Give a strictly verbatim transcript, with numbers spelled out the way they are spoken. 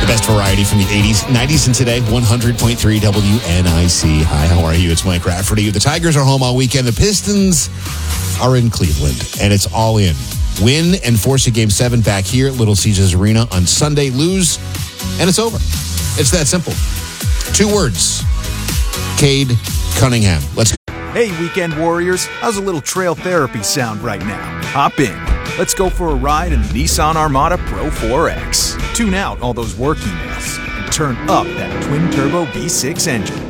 The best variety from the eighties, nineties, and today. one hundred point three W N I C. Hi, how are you? It's Mike Rafferty. The Tigers are home all weekend. The Pistons are in Cleveland, and it's all in. Win and force a game seven back here at Little Caesars Arena on Sunday. Lose, and it's over. It's that simple. Two words. Cade Cunningham. Let's go. Hey, weekend warriors. How's a little trail therapy sound right now? Hop in. Let's go for a ride in the Nissan Armada Pro four X. Tune out all those work emails and turn up that twin-turbo V six engine.